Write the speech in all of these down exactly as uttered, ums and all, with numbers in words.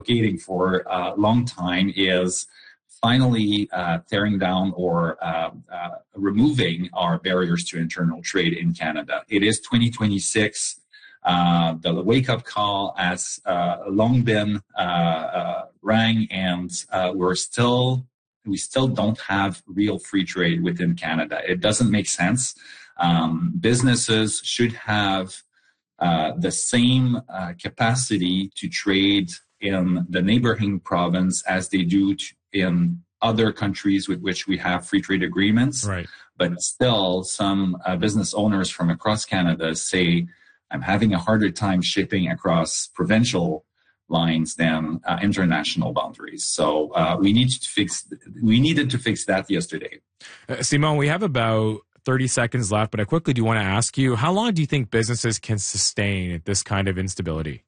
advocating for a long time is finally uh, tearing down or uh, uh, removing our barriers to internal trade in Canada. It is twenty twenty-six. Uh, the wake-up call has uh, long been uh, uh, rang, and uh, we're still we still don't have real free trade within Canada. It doesn't make sense. Um, businesses should have uh, the same uh, capacity to trade in the neighboring province as they do to, in other countries with which we have free trade agreements. Right. But still, some uh, business owners from across Canada say, I'm having a harder time shipping across provincial lines than uh, international boundaries. So uh, we need to fix. We needed to fix that yesterday. Uh, Simon, we have about thirty seconds left, but I quickly do want to ask you, how long do you think businesses can sustain this kind of instability?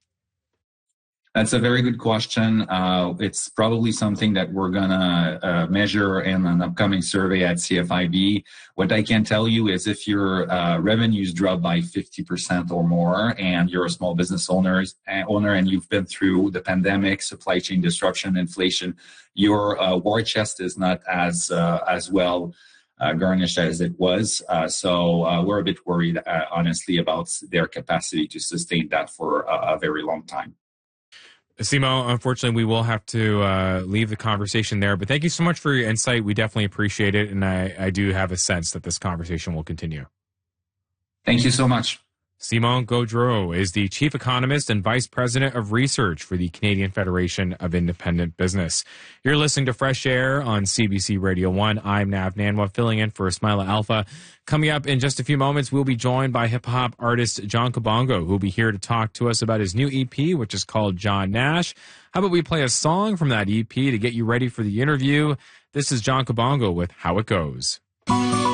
That's a very good question. Uh, it's probably something that we're going to uh, measure in an upcoming survey at C F I B. What I can tell you is if your uh, revenues drop by fifty percent or more and you're a small business owners, uh, owner and you've been through the pandemic, supply chain disruption, inflation, your uh, war chest is not as uh, as well uh, garnished as it was. Uh, so uh, we're a bit worried, uh, honestly, about their capacity to sustain that for a, a very long time. Simo, unfortunately, we will have to uh, leave the conversation there, but thank you so much for your insight. We definitely appreciate it, and I, I do have a sense that this conversation will continue. Thank you so much. Simon Gaudreault is the Chief Economist and Vice President of Research for the Canadian Federation of Independent Business. You're listening to Fresh Air on C B C Radio one. I'm Nav Nanwa, filling in for Ismaila Alpha. Coming up in just a few moments, we'll be joined by hip-hop artist John Kabongo, who will be here to talk to us about his new E P, which is called John Nash. How about we play a song from that E P to get you ready for the interview? This is John Kabongo with How It Goes.